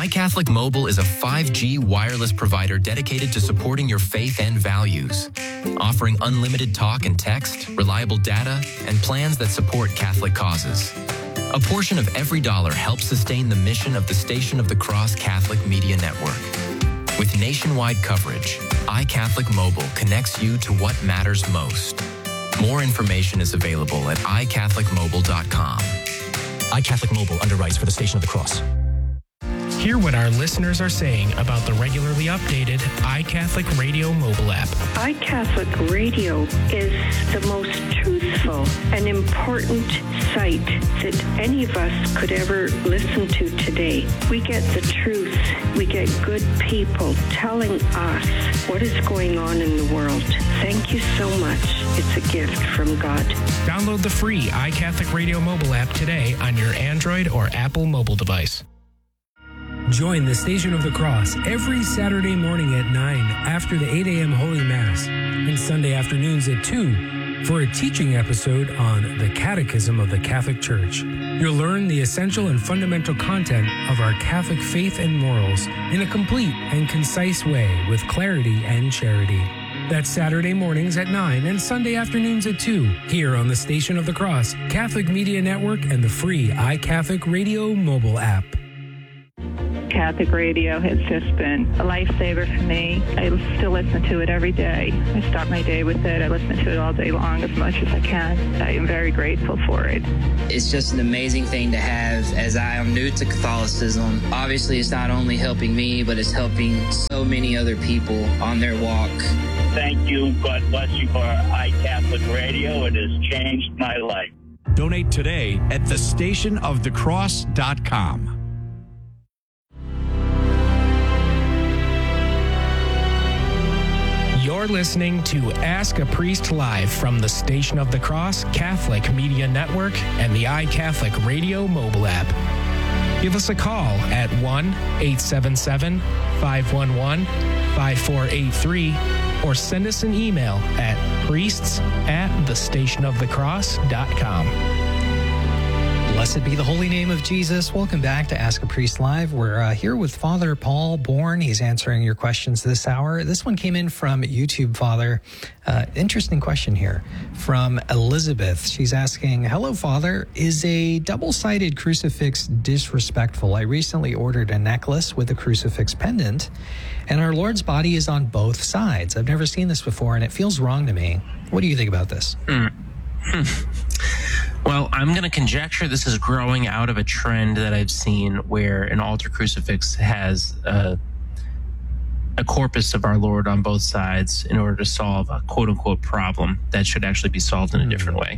iCatholic Mobile is a 5G wireless provider dedicated to supporting your faith and values, offering unlimited talk and text, reliable data, and plans that support Catholic causes. A portion of every dollar helps sustain the mission of the Station of the Cross Catholic Media Network. With nationwide coverage, iCatholic Mobile connects you to what matters most. More information is available at iCatholicMobile.com. iCatholic Mobile underwrites for the Station of the Cross. Hear what our listeners are saying about the regularly updated iCatholic Radio mobile app. iCatholic Radio is the most truthful and important site that any of us could ever listen to today. We get the truth. We get good people telling us what is going on in the world. Thank you so much. It's a gift from God. Download the free iCatholic Radio mobile app today on your Android or Apple mobile device. Join the Station of the Cross every Saturday morning at 9 after the 8 a.m. Holy Mass and Sunday afternoons at 2 for a teaching episode on the Catechism of the Catholic Church. You'll learn the essential and fundamental content of our Catholic faith and morals in a complete and concise way with clarity and charity. That's Saturday mornings at 9 and Sunday afternoons at 2 here on the Station of the Cross, Catholic Media Network, and the free iCatholic Radio mobile app. Catholic radio has just been a lifesaver for me. I still listen to it every day. I start my day with it. I listen to it all day long as much as I can. I am very grateful for it. It's just an amazing thing to have as I am new to Catholicism. Obviously, it's not only helping me, but it's helping so many other people on their walk. Thank you. God bless you for iCatholic Radio. It has changed my life. Donate today at thestationofthecross.com. You're listening to Ask a Priest Live from the Station of the Cross Catholic Media Network and the iCatholic Radio mobile app. Give us a call at 1-877-511-5483 or send us an email at priests@thestationofthecross.com. Blessed be the holy name of Jesus. Welcome back to Ask a Priest Live. We're here with Father Paul Bourne. He's answering your questions this hour. This one came in from YouTube, Father. Interesting question here from Elizabeth. She's asking, hello, Father. Is a double-sided crucifix disrespectful? I recently ordered a necklace with a crucifix pendant, and our Lord's body is on both sides. I've never seen this before, and it feels wrong to me. What do you think about this? Well, I'm going to conjecture this is growing out of a trend that I've seen where an altar crucifix has a corpus of our Lord on both sides in order to solve a quote-unquote problem that should actually be solved in a different way.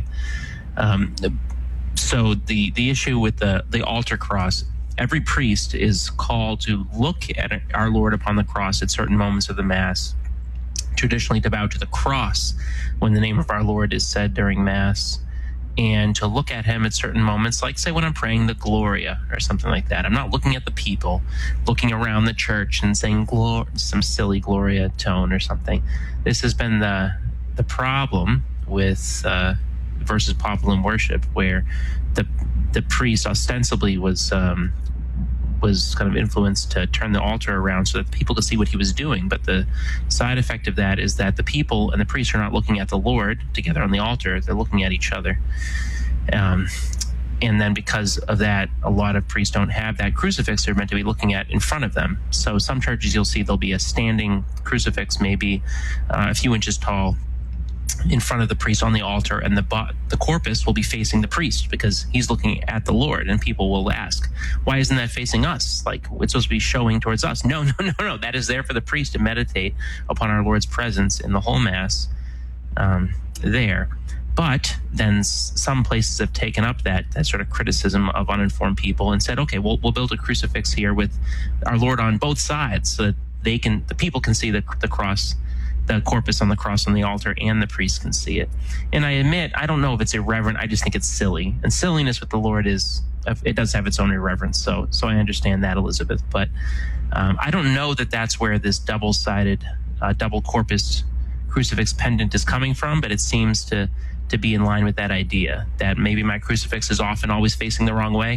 So the issue with the altar cross, every priest is called to look at our Lord upon the cross at certain moments of the Mass, traditionally to bow to the cross when the name of our Lord is said during Mass, and to look at him at certain moments, like say when I'm praying the Gloria or something like that. I'm not looking at the people, looking around the church and saying some silly Gloria tone or something. This has been the problem with versus Papaline worship, where the priest ostensibly was kind of influenced to turn the altar around so that people could see what he was doing. But the side effect of that is that the people and the priests are not looking at the Lord together on the altar. They're looking at each other. And then because of that, a lot of priests don't have that crucifix they're meant to be looking at in front of them. So some churches you'll see there'll be a standing crucifix, maybe a few inches tall, in front of the priest on the altar, and the corpus will be facing the priest because he's looking at the Lord. And people will ask, why isn't that facing us? Like, it's supposed to be showing towards us. No. That is there for the priest to meditate upon our Lord's presence in the whole Mass there. But then some places have taken up that sort of criticism of uninformed people and said, okay, we'll build a crucifix here with our Lord on both sides so that the people can see the cross, the corpus on the cross on the altar, and the priest can see it. And I admit, I don't know if it's irreverent. I just think it's silly. And silliness with the Lord it does have its own irreverence. So I understand that, Elizabeth. But I don't know that that's where this double-sided, double corpus crucifix pendant is coming from, but it seems to be in line with that idea that maybe my crucifix is often always facing the wrong way.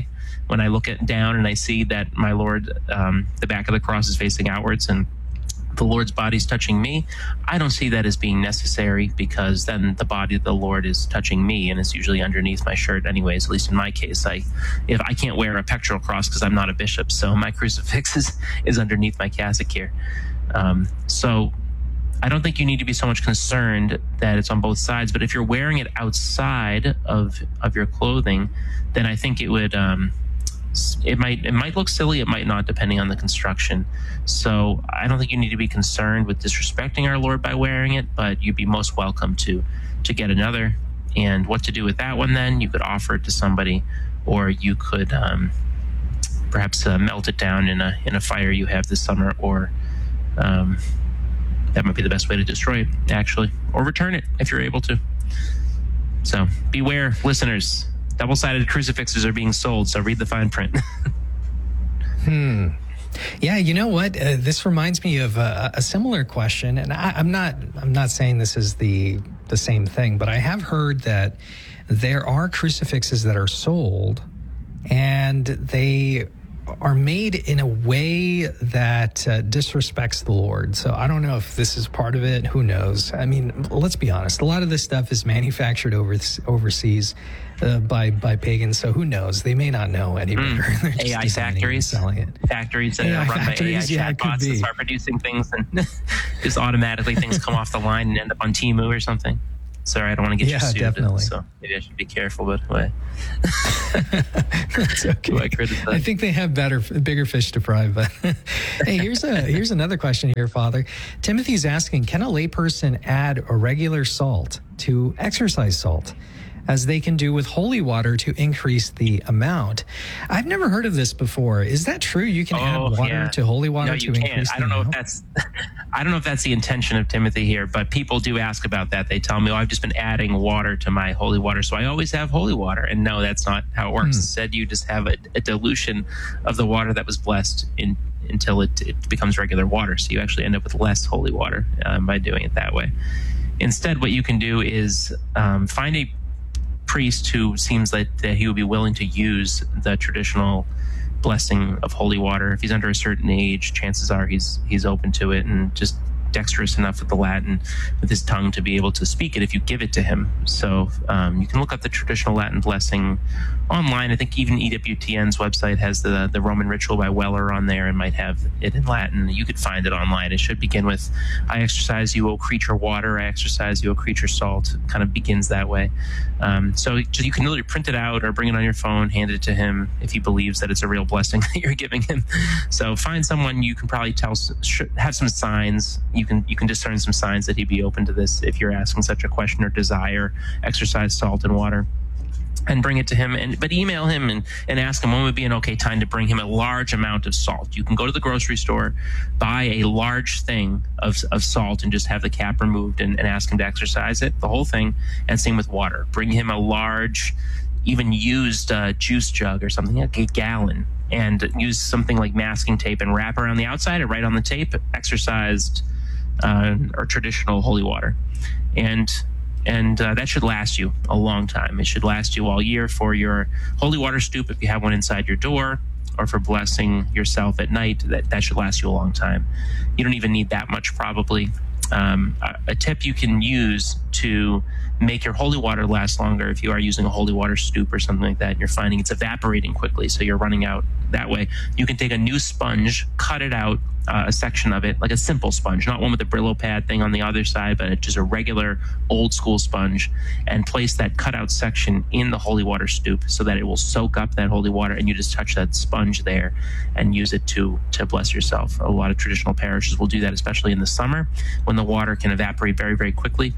when I look down and I see that my Lord, the back of the cross is facing outwards and the Lord's body's touching me, I don't see that as being necessary, because then the body of the Lord is touching me, and it's usually underneath my shirt anyways. At least in my case, if I can't wear a pectoral cross because I'm not a bishop, so my crucifix is underneath my cassock here. So I don't think you need to be so much concerned that it's on both sides, but if you're wearing it outside of your clothing, then I think it would it might look silly, it might not, depending on the construction. So I don't think you need to be concerned with disrespecting our Lord by wearing it, but you'd be most welcome to get another. And what to do with that one then? You could offer it to somebody, or you could perhaps melt it down in a fire you have this summer, or that might be the best way to destroy it, actually, or return it if you're able to. So beware, listeners. Double-sided crucifixes are being sold, so read the fine print. Yeah, you know what? This reminds me of a similar question, and I'm not saying this is the same thing, but I have heard that there are crucifixes that are sold, and they are made in a way that disrespects the Lord. So I don't know if this is part of it. Who knows? I mean, let's be honest. A lot of this stuff is manufactured overseas by pagans. So who knows? They may not know any better. AI factories selling it. Factories that are run by AI chatbots that start producing things, and just automatically things come off the line and end up on Temu or something. Sorry, I don't want to get you sued. Definitely. So maybe I should be careful, but wait. That's okay. I think they have bigger fish to fry. But hey, here's another question here, Father. Timothy's asking, can a layperson add a regular salt to exercise salt, as they can do with holy water to increase the amount? I've never heard of this before. Is that true? You can add water to holy water to increase the amount? I don't know if that's the intention of Timothy here, but people do ask about that. They tell me, I've just been adding water to my holy water, so I always have holy water. And no, that's not how it works. Instead, you just have a dilution of the water that was blessed until it becomes regular water. So you actually end up with less holy water by doing it that way. Instead, what you can do is find a priest who seems that he would be willing to use the traditional blessing of holy water. If he's under a certain age, chances are he's open to it and just dexterous enough with the Latin, with his tongue, to be able to speak it if you give it to him. So you can look up the traditional Latin blessing online. I think even EWTN's website has the Roman Ritual by Weller on there and might have it in Latin. You could find it online. It should begin with, I exercise you, O creature water, I exercise you, O creature salt. It kind of begins that way. So you can literally print it out or bring it on your phone, hand it to him if he believes that it's a real blessing that you're giving him. So find someone you can probably have some signs. You can discern some signs that he'd be open to this if you're asking such a question or desire, exercise salt and water, and bring it to him. But email him and ask him when would be an okay time to bring him a large amount of salt. You can go to the grocery store, buy a large thing of salt and just have the cap removed and ask him to exercise it, the whole thing, and same with water. Bring him a large, even used juice jug or something, like a gallon, and use something like masking tape and wrap around the outside or write on the tape, exercised or traditional holy water. And that should last you a long time. It should last you all year for your holy water stoop if you have one inside your door, or for blessing yourself at night. That should last you a long time. You don't even need that much, probably. A tip you can use to make your holy water last longer, if you are using a holy water stoop or something like that, and you're finding it's evaporating quickly, so you're running out that way, you can take a new sponge, cut it out, a section of it, like a simple sponge, not one with a Brillo pad thing on the other side, but just a regular old school sponge, and place that cutout section in the holy water stoop so that it will soak up that holy water, and you just touch that sponge there and use it to bless yourself. A lot of traditional parishes will do that, especially in the summer when the water can evaporate very, very quickly,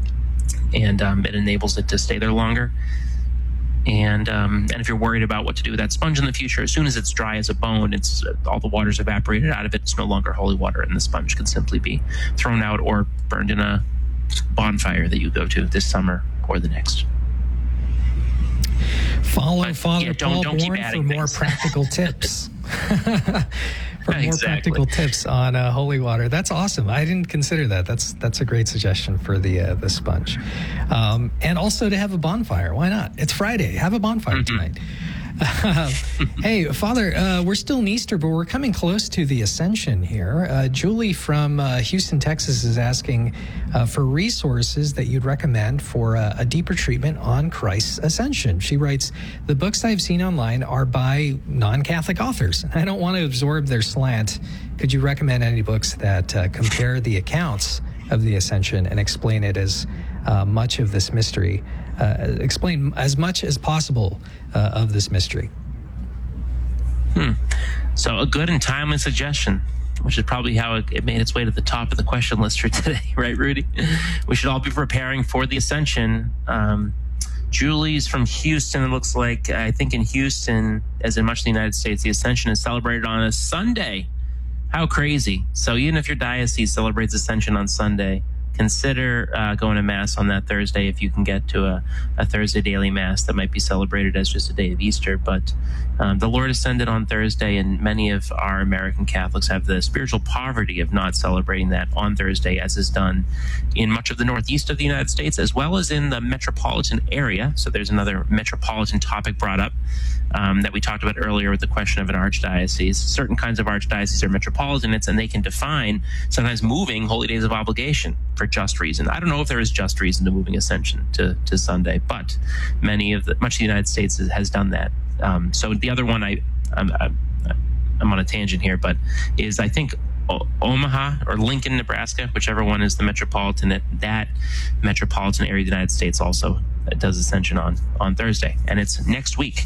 and it enables it to stay there longer. And if you're worried about what to do with that sponge in the future, as soon as it's dry as a bone, it's all the water's evaporated out of it. It's no longer holy water, and the sponge can simply be thrown out or burned in a bonfire that you go to this summer or the next. Follow Father Paul Bourne for more practical tips. For more practical tips on holy water. That's awesome. I didn't consider that. That's a great suggestion for the sponge. And also to have a bonfire. Why not? It's Friday. Have a bonfire tonight. Hey, Father, we're still in Easter, but we're coming close to the Ascension here. Julie from Houston, Texas is asking for resources that you'd recommend for a deeper treatment on Christ's Ascension. She writes, the books I've seen online are by non-Catholic authors. I don't want to absorb their slant. Could you recommend any books that compare the accounts of the Ascension and explain it as much of this mystery? Explain as much as possible of this mystery. So a good and timely suggestion, which is probably how it made its way to the top of the question list for today, right, Rudy? We should all be preparing for the Ascension. Julie's from Houston. It looks like, I think in Houston, as in much of the United States, the Ascension is celebrated on a Sunday. How crazy. So even if your diocese celebrates Ascension on Sunday, consider going to Mass on that Thursday if you can get to a Thursday daily Mass that might be celebrated as just a day of Easter. But the Lord ascended on Thursday, and many of our American Catholics have the spiritual poverty of not celebrating that on Thursday, as is done in much of the northeast of the United States, as well as in the metropolitan area. So there's another metropolitan topic brought up that we talked about earlier with the question of an archdiocese. Certain kinds of archdioceses are metropolitanates, and they can define sometimes moving holy days of obligation for just reason. I don't know if there is just reason to moving Ascension to Sunday, but much of the United States has done that. So the other one, I'm on a tangent here, but is I think Omaha or Lincoln, Nebraska, whichever one is the metropolitan, that metropolitan area of the United States also does Ascension on Thursday, and it's next week.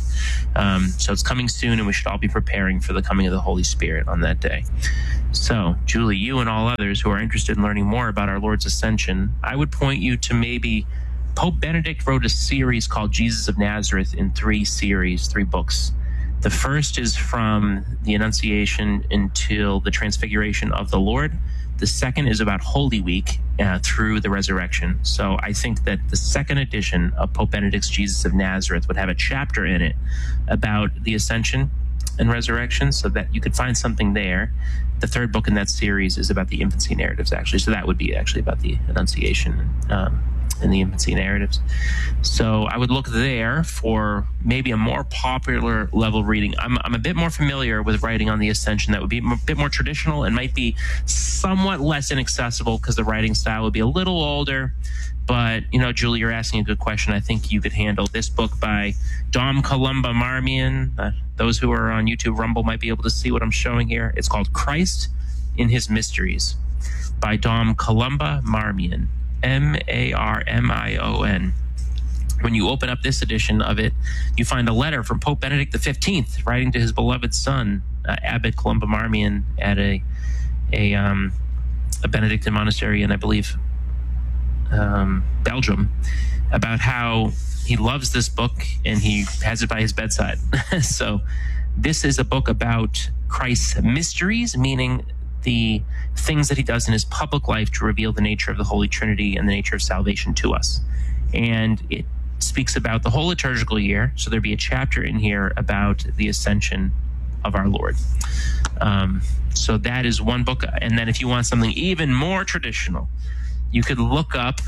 So it's coming soon, and we should all be preparing for the coming of the Holy Spirit on that day. So, Julie, you and all others who are interested in learning more about our Lord's Ascension, I would point you to maybe Pope Benedict wrote a series called Jesus of Nazareth in three books. The first is from the Annunciation until the Transfiguration of the Lord. The second is about Holy Week through the resurrection. So I think that the second edition of Pope Benedict's Jesus of Nazareth would have a chapter in it about the Ascension and resurrection, so that you could find something there. The third book in that series is about the infancy narratives, actually. So that would be actually about the Annunciation and the infancy narratives. So I would look there for maybe a more popular level reading. I'm a bit more familiar with writing on the Ascension that would be a bit more traditional and might be somewhat less inaccessible because the writing style would be a little older. But, Julie, you're asking a good question. I think you could handle this book by Dom Columba Marmion. Those who are on YouTube Rumble might be able to see what I'm showing here. It's called Christ in His Mysteries by Dom Columba Marmion, Marmion. When you open up this edition of it, you find a letter from Pope Benedict XV writing to his beloved son, Abbot Columba Marmion, at a Benedictine monastery in, I believe, Belgium, about how he loves this book and he has it by his bedside. So this is a book about Christ's mysteries, meaning the things that he does in his public life to reveal the nature of the Holy Trinity and the nature of salvation to us. And it speaks about the whole liturgical year. So there'd be a chapter in here about the Ascension of our Lord. So that is one book. And then if you want something even more traditional, you could look up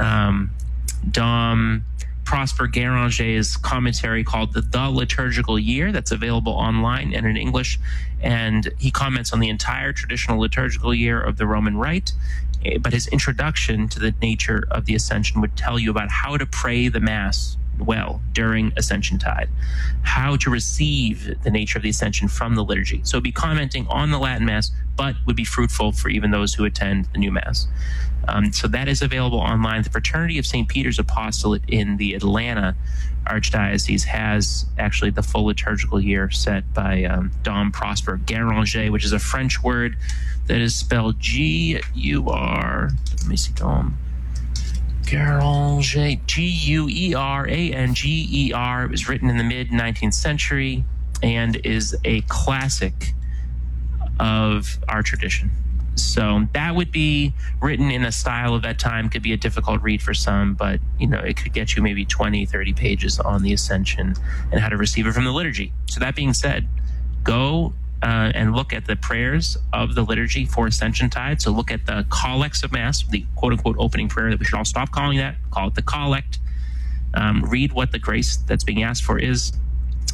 Dom Prosper Guéranger's commentary called The Liturgical Year, that's available online and in English. And he comments on the entire traditional liturgical year of the Roman Rite. But his introduction to the nature of the Ascension would tell you about how to pray the Mass well during Ascension Tide, how to receive the nature of the Ascension from the liturgy. So it'd be commenting on the Latin Mass, but would be fruitful for even those who attend the new Mass. So that is available online. The Fraternity of St. Peter's Apostolate in the Atlanta Archdiocese has actually the full liturgical year set by Dom Prosper Guéranger, which is a French word that is spelled G-U-R. Let me see, Dom Guéranger, G-U-E-R-A-N-G-E-R. It was written in the mid-19th century and is a classic of our tradition. So that would be written in a style of that time, could be a difficult read for some, but it could get you maybe 20, 30 pages on the Ascension and how to receive it from the liturgy. So that being said, go and look at the prayers of the liturgy for Ascension Tide. So look at the collects of Mass, the quote-unquote opening prayer that we should all stop calling that, call it the collect. Read what the grace that's being asked for is.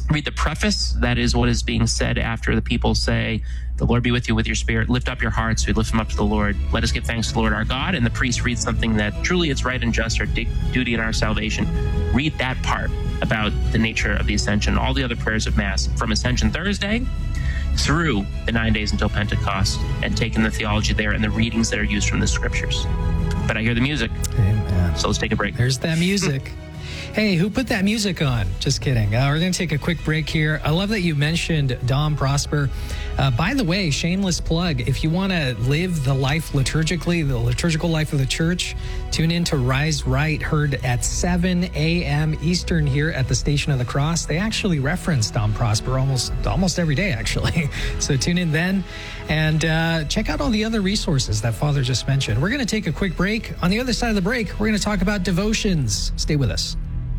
read the preface. That is what is being said after the people say, "The Lord be with you with your spirit. Lift up your hearts. We lift them up to the Lord. Let us give thanks to the Lord our God." And the priest reads something that truly it's right and just, our duty in our salvation. Read that part about the nature of the Ascension, all the other prayers of Mass from Ascension Thursday through the 9 days until Pentecost, and taking the theology there and the readings that are used from the scriptures. But I hear the music. Amen. So let's take a break. There's that music. Hey, who put that music on? Just kidding. We're going to take a quick break here. I love that you mentioned Dom Prosper. By the way, shameless plug, if you want to live the life liturgically, the liturgical life of the church, tune in to Rise Right, heard at 7 a.m. Eastern here at the Station of the Cross. They actually reference Dom Prosper almost every day, actually. So tune in then and check out all the other resources that Father just mentioned. We're going to take a quick break. On the other side of the break, we're going to talk about devotions. Stay with us.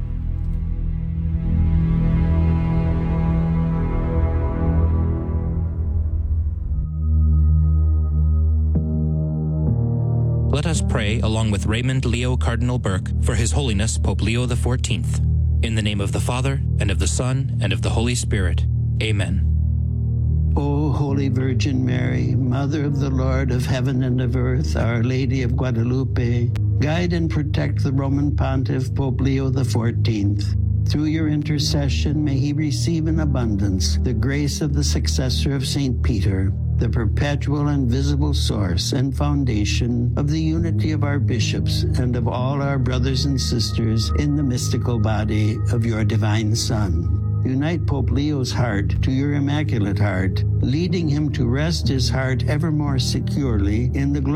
Let us pray along with Raymond Leo Cardinal Burke for His Holiness Pope Leo XIV. In the name of the Father, and of the Son, and of the Holy Spirit. Amen. O Holy Virgin Mary, Mother of the Lord of heaven and of earth, Our Lady of Guadalupe, guide and protect the Roman Pontiff Pope Leo XIV. Through your intercession, may he receive in abundance the grace of the successor of St. Peter, the perpetual and visible source and foundation of the unity of our bishops and of all our brothers and sisters in the mystical body of your divine Son. Unite Pope Leo's heart to your Immaculate Heart, leading him to rest his heart ever more securely in the glory